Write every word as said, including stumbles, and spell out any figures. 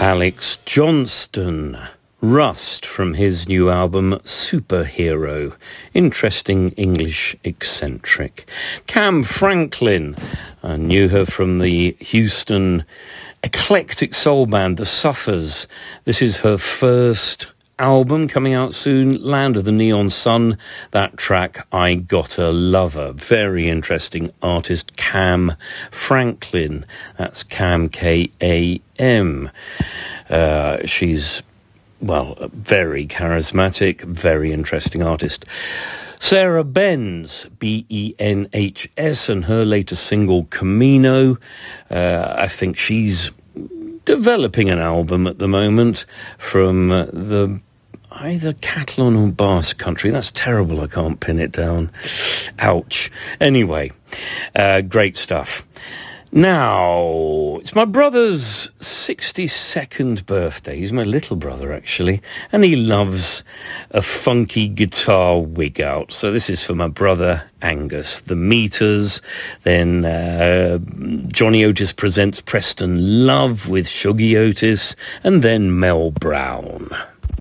Alex Johnston, Rust, from his new album Superhero. Interesting English eccentric. Cam Franklin, I knew her from the Houston eclectic soul band The Suffers. This is her first album coming out soon, Land of the Neon Sun. That track, I Gotta Love Her. Very interesting artist, Cam Franklin. That's Cam, K A M. Uh, she's, well, very charismatic, very interesting artist. Sarah Benz, B E N H S, and her latest single, Camino. Uh, I think she's developing an album at the moment from uh, the either Catalan or Basque country. That's terrible. I can't pin it down. Ouch. Anyway, uh, great stuff. Now, it's my brother's sixty-second birthday. He's my little brother, actually, and he loves a funky guitar wig out. So this is for my brother, Angus. The Meters, then uh, Johnny Otis presents Preston Love with Shuggy Otis, and then Mel Brown.